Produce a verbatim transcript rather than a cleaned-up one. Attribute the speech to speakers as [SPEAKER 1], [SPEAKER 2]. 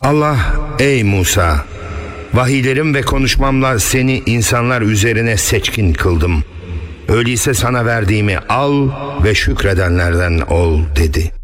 [SPEAKER 1] Allah, ey Musa, vahiylerim ve konuşmamla seni insanlar üzerine seçkin kıldım. Öyleyse sana verdiğimi al ve şükredenlerden ol dedi.